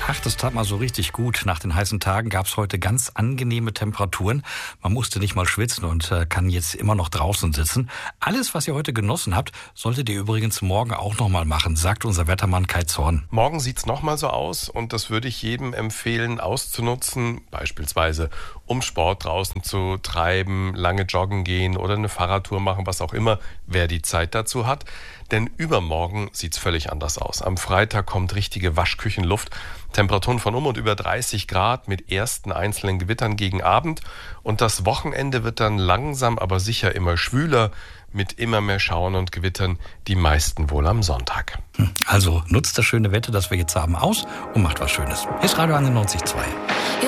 Ach, das tat mal so richtig gut. Nach den heißen Tagen gab es heute ganz angenehme Temperaturen. Man musste nicht mal schwitzen und kann jetzt immer noch draußen sitzen. Alles, was ihr heute genossen habt, solltet ihr übrigens morgen auch noch mal machen, sagt unser Wettermann Kai Zorn. Morgen sieht's noch mal so aus und das würde ich jedem empfehlen auszunutzen, beispielsweise um Sport draußen zu treiben, lange joggen gehen oder eine Fahrradtour machen, was auch immer, wer die Zeit dazu hat. Denn übermorgen sieht's völlig anders aus. Am Freitag kommt richtige Waschküchenluft, Temperaturen von um und über 30 Grad mit ersten einzelnen Gewittern gegen Abend. Und das Wochenende wird dann langsam, aber sicher immer schwüler mit immer mehr Schauern und Gewittern, die meisten wohl am Sonntag. Also nutzt das schöne Wetter, das wir jetzt haben, aus und macht was Schönes. Ist Radio 91.2.